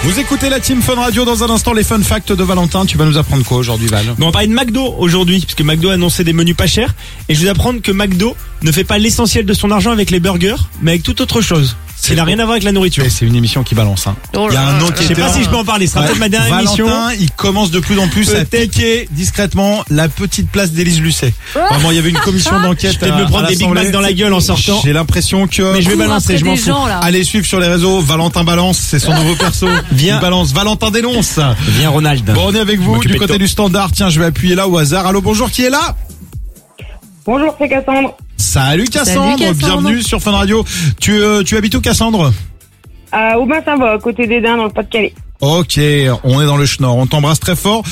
Vous écoutez la Team Fun Radio. Dans un instant, les fun facts de Valentin. Tu vas nous apprendre quoi aujourd'hui, Val? On va parler de McDo aujourd'hui, puisque McDo a annoncé des menus pas chers. Et je vais apprendre que McDo ne fait pas l'essentiel de son argent avec les burgers, mais avec toute autre chose. Il n'a rien à voir avec la nourriture. C'est une émission qui balance. Hein. Oh Il y a un Je sais enquêteur. pas si je peux en parler. Ce sera peut-être ma dernière émission. Valentin, il commence de plus en plus à piquer discrètement la petite place d'Élise Lucet. Vraiment, il y avait une commission d'enquête. Je vais peut-être me prendre des Big Mac dans la gueule en sortant. J'ai l'impression que. Mais je vais balancer, je m'en fous. Allez suivre sur les réseaux. Valentin balance, c'est son nouveau perso. Viens. Il balance. Valentin dénonce. Viens Ronald. Bon, on est avec vous du côté du standard. Tiens, je vais appuyer là au hasard. Allô, bonjour, qui est là? Bonjour, c'est Cassandre. Salut Cassandre, bienvenue sur Fun Radio. Tu habites où, Cassandre? À Aubin-Saint-Vaud, à côté d'Edin, dans le Pas-de-Calais. Ok, on est dans le Schnorr, on t'embrasse très fort.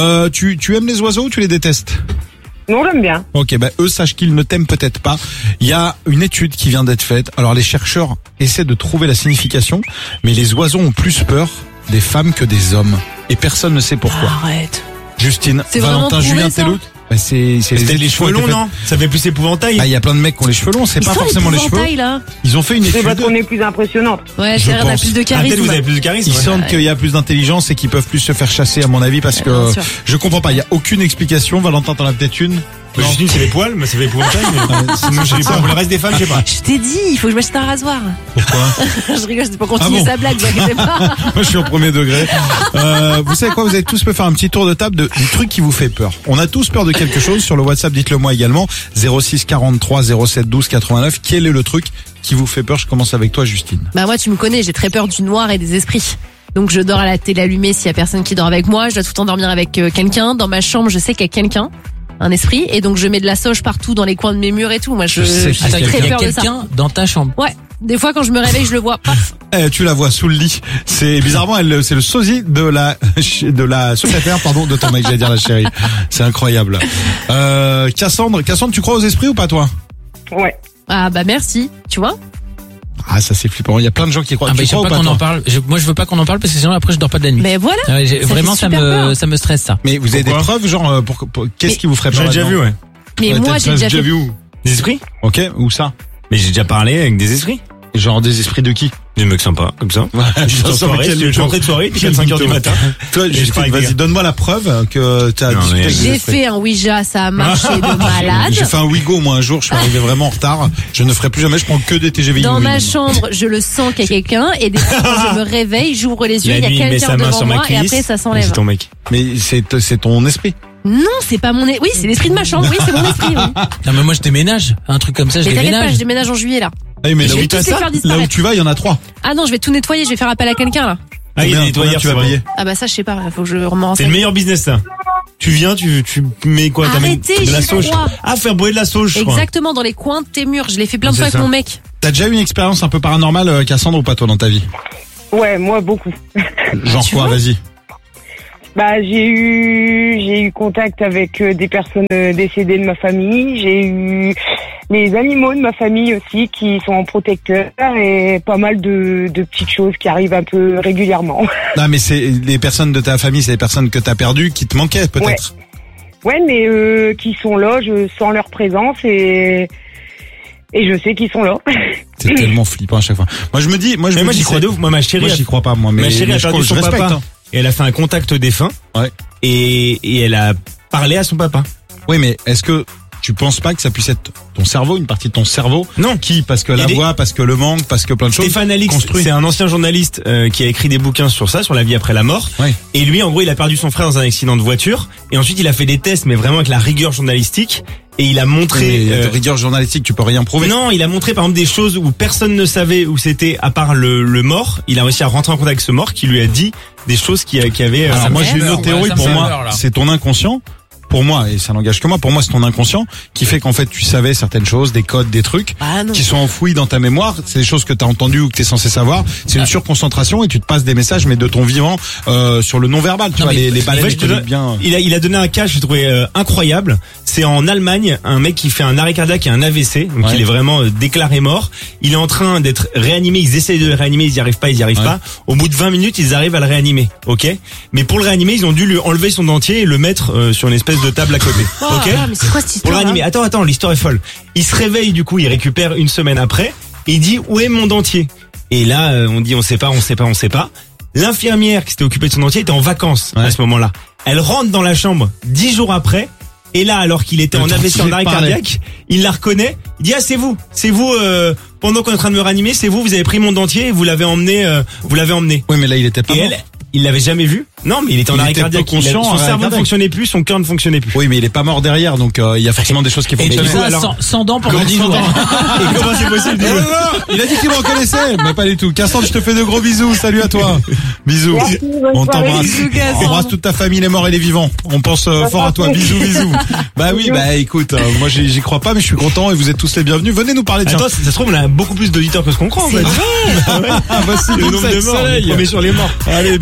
Tu aimes les oiseaux ou tu les détestes? Non, j'aime bien. Ok, eux sachent qu'ils ne t'aiment peut-être pas. Il y a une étude qui vient d'être faite. Alors les chercheurs essaient de trouver la signification, mais les oiseaux ont plus peur des femmes que des hommes. Et personne ne sait pourquoi. Arrête. Justine, C'est Valentin, vraiment Julien, prouvé, ça Tellout. C'est peut-être les cheveux longs, non? Ça fait plus épouvantail. Il y a plein de mecs qui ont les cheveux longs, c'est Ils pas sont forcément les cheveux. épouvantails, là. Ils ont fait une C'est étude. parce qu'on est plus impressionnante. Ouais, Je c'est vrai, on a pense. plus de Peut-être charisme. vous avez plus de charisme. Il semble qu'il y a plus d'intelligence et qu'ils peuvent plus se faire chasser, à mon avis, parce que bien sûr. je comprends pas. Il y a aucune explication. Valentin, t'en as peut-être une? Non. Justine, c'est les poils, mais ça fait épouvantail. Sinon, je sais pas. Pour le reste des femmes, je sais pas. Je t'ai dit, il faut que je m'achète un rasoir. Pourquoi? Je rigole, je sais pas continuer Ah bon sa blague, vous inquiétez pas. Moi, je suis au premier degré. Vous savez quoi? Vous allez tous me faire un petit tour de table du truc qui vous fait peur. On a tous peur de quelque chose. Sur le WhatsApp, dites-le moi également. 06 43 07 12 89. Quel est le truc qui vous fait peur? Je commence avec toi, Justine. Bah moi, tu me connais, j'ai très peur du noir et des esprits. Donc je dors à la télé allumée s'il y a personne qui dort avec moi. Je dois tout le temps dormir avec quelqu'un. Dans ma chambre, je sais qu'il y a quelqu'un, un esprit, et donc je mets de la sauge partout dans les coins de mes murs et tout. Moi, Je sais qu'il y a j'ai très quelqu'un. peur de ça. dans ta chambre. Ouais. Des fois, quand je me réveille, je le vois. Paf. Tu la vois sous le lit. C'est bizarrement, c'est le sosie de la secrétaire, pardon, de ton mec. J'allais dire la chérie. C'est incroyable. Cassandre, tu crois aux esprits ou pas, toi? Ouais. Ah bah merci. Tu vois. Ah, ça c'est flippant. Il y a plein de gens qui croient. Ah, Tu je veux crois ou pas pas, qu'on toi en parle. Moi, je veux pas qu'on en parle parce que sinon après je dors pas de la nuit. Mais voilà. Vraiment, fait super peur. ça me stresse ça. Mais vous avez des Pourquoi preuves, genre, qu'est-ce qui vous ferait peur? J'en ai déjà vu, ouais. Mais moi, j'ai déjà fait. vu où? Des esprits? Ok, où ça? Mais j'ai déjà parlé avec des esprits. Genre des esprits de qui? Des mecs sympas, comme ça. Je suis en soirée, je suis rentré de soirée, il est 5h du matin. Toi, Justine, vas-y, donne-moi la preuve que t'as Non, discuté mais- avec des J'ai esprits. fait un Ouija, ça a marché de malade. J'ai fait un Ouigo, moi, un jour, je suis arrivé vraiment en retard. Je ne ferai plus jamais, je prends que des TGV. Dans Ouigo ma maintenant. chambre, je le sens qu'il y a quelqu'un, et des fois, quand je me réveille, j'ouvre les yeux, La il nuit, y a il met quelqu'un sa main devant sur ma moi, et cuisse. après, ça C'est s'enlève. ton mec. Mais c'est ton esprit. Non, c'est pas mon oui, c'est l'esprit de ma chambre, oui, c'est mon esprit, oui. Non mais moi je déménage, un truc comme ça, je Mais t'inquiète pas, déménage. je déménage en juillet, là. Ah oui, mais Je là vais où, tous les faire là où disparaître. tu vas, il y en a 3. Ah non, je vais tout nettoyer, je vais faire appel à quelqu'un, là. Ah, il y a des nettoyeurs, tu vas c'est vrai. payer. Ah bah ça, je sais pas, faut que je me C'est renseigne. le meilleur business, ça. Tu viens, tu mets quoi? T'amènes Arrêtez, de la j'y sauge. crois. Ah, faire brûler de la sauge, je crois. Exactement, dans les coins de tes murs. Je l'ai fait plein de C'est fois avec ça. mon mec. T'as déjà eu une expérience un peu paranormale, Cassandre, ou pas, toi, dans ta vie? Ouais, moi, beaucoup. Genre Tu quoi, vois vas-y. Bah, j'ai eu contact avec des personnes décédées de ma famille. J'ai eu les animaux de ma famille aussi qui sont en protecteur et pas mal de petites choses qui arrivent un peu régulièrement. Non, mais c'est les personnes de ta famille, c'est les personnes que t'as perdues, qui te manquaient, peut-être. Ouais, mais qui sont là, je sens leur présence et je sais qu'ils sont là. C'est tellement flippant à chaque fois. Moi, je me dis, Mais moi, j'y crois de ouf. Moi, ma chérie, Moi, j'y crois pas, moi, mais ma chérie a je perdu son respecte, papa. hein. Et elle a fait un contact défunt. Ouais. Et elle a parlé à son papa. Oui, mais est-ce que tu penses pas que ça puisse être ton cerveau, une partie de ton cerveau? Non. Qui? Parce que Il y a la des- voix, parce que le manque, parce que plein de choses. Stéphane Alix, construit. c'est un ancien journaliste qui a écrit des bouquins sur ça, sur la vie après la mort. Ouais. Et lui, en gros, il a perdu son frère dans un accident de voiture. Et ensuite, il a fait des tests, mais vraiment avec la rigueur journalistique. Et il a montré... Mais de rigueur journalistique, tu peux rien prouver. Non, il a montré par exemple des choses où personne ne savait où c'était à part le mort. Il a réussi à rentrer en contact avec ce mort qui lui a dit des choses qui avaient... Alors ça moi me j'ai fait une peur, autre théorie, ouais, ça pour me fait moi peur, là. c'est ton inconscient. Pour moi, et ça n'engage que moi, pour moi c'est ton inconscient qui fait qu'en fait tu savais certaines choses, des codes, des trucs Ah non. qui sont enfouis dans ta mémoire, c'est des choses que tu as entendues ou que tu es censé savoir, c'est une surconcentration et tu te passes des messages mais de ton vivant sur le non-verbal, tu Non, vois, mais les En baleines fait, je te connaissent donne- bien. il a donné un cas, je trouvais incroyable. C'est en Allemagne, un mec qui fait un arrêt cardiaque et un AVC, donc Ouais. il est vraiment déclaré mort. Il est en train d'être réanimé, ils essayent de le réanimer, ils y arrivent pas. Ouais. Au bout de 20 minutes, ils arrivent à le réanimer, ok. Mais pour le réanimer, ils ont dû lui enlever son dentier et le mettre sur une espèce de table à côté, Oh, ok. ah, mais c'est quoi cette Pour histoire le réanimer. Attends, l'histoire est folle. Il se réveille du coup, il récupère une semaine après et il dit où est mon dentier? Et là, on dit on sait pas. L'infirmière qui s'était occupée de son dentier était en vacances à ce moment-là. Elle rentre dans la chambre 10 jours après. Et là, alors qu'il était en AVC, en arrêt cardiaque, il la reconnaît. Il dit c'est vous, pendant qu'on est en train de me réanimer, c'est vous, vous avez pris mon dentier et vous l'avez emmené. Oui, mais là, il était pas Et mort. il l'avait jamais vu. Non, mais il était en arrêt cardiaque. conscient, Son arrêt cerveau ne cardiaque. fonctionnait plus, son cœur ne fonctionnait plus. Oui, mais il est pas mort derrière, donc il y a forcément des choses qui Et fonctionnent. tout ça, alors- sans dents pendant 10 jours. Et comment c'est possible du coup Il a dit qu'il me reconnaissait, mais pas du tout. Cassandre, je te fais de gros bisous. Salut à toi. Bisous. Merci, bonne On soirée. t'embrasse. Bisous, Cassandre. On embrasse toute ta famille, les morts et les vivants. On pense fort à toi. Bisous, bisous. Bah oui, bah écoute, moi j'y crois pas, mais je suis content et vous êtes tous les bienvenus. Venez nous parler. Tiens. Attends, ça se trouve, on a beaucoup plus d'auditeurs que ce qu'on croit en fait. Ah, voici Le nombre de morts, on est sur les morts. Allez,